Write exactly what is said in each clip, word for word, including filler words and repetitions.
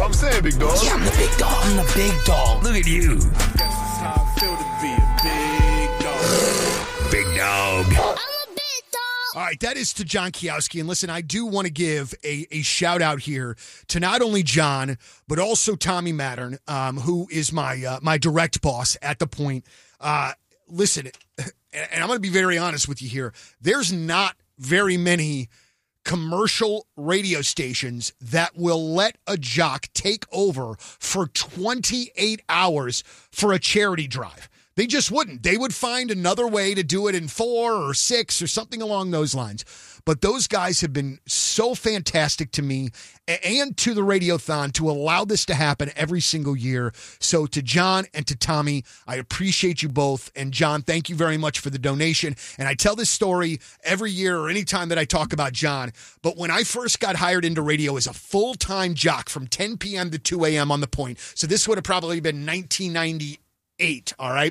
I'm saying, big dog. Yeah, I'm the big dog. I'm the big dog. Look at you. That's how I feel to be a big dog. Big dog. I'm a big dog. All right, that is to John Kiowski. And listen, I do want to give a, a shout out here to not only John, but also Tommy Mattern, um, who is my uh, my direct boss at The Point. Uh, listen, and I'm going to be very honest with you here. There's not very many commercial radio stations that will let a jock take over for twenty-eight hours for a charity drive. They just wouldn't. They would find another way to do it in four or six or something along those lines. But those guys have been so fantastic to me and to the Radiothon to allow this to happen every single year. So to John and to Tommy, I appreciate you both. And John, thank you very much for the donation. And I tell this story every year or anytime that I talk about John. But when I first got hired into radio as a full-time jock from ten p.m. to two a.m. on The Point, so this would have probably been nineteen ninety-eight, all right?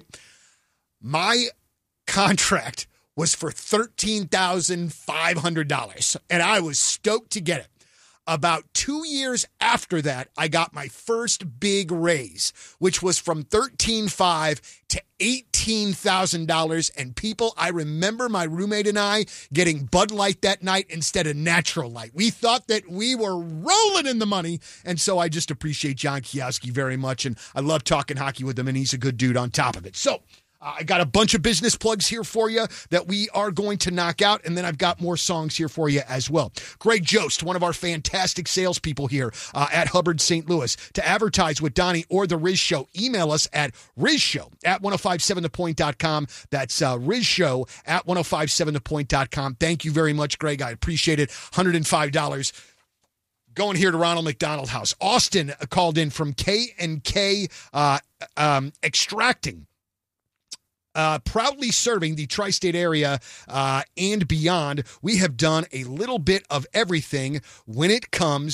My contract was for thirteen thousand five hundred dollars, and I was stoked to get it. About two years after that, I got my first big raise, which was from thirteen thousand five hundred dollars to eighteen thousand dollars. And people, I remember my roommate and I getting Bud Light that night instead of Natural Light. We thought that we were rolling in the money, and so I just appreciate John Kiowski very much, and I love talking hockey with him, and he's a good dude on top of it. So Uh, I got a bunch of business plugs here for you that we are going to knock out, and then I've got more songs here for you as well. Greg Jost, one of our fantastic salespeople here uh, at Hubbard Saint Louis. To advertise with Donnie or The Riz Show, email us at rizshow at ten fifty-seven the point dot com. That's uh, rizshow at ten fifty-seven the point dot com. Thank you very much, Greg. I appreciate it. one hundred five dollars. Going here to Ronald McDonald House. Austin called in from K and K uh, um, Extracting. Uh, proudly serving the tri-state area uh, and beyond. We have done a little bit of everything when it comes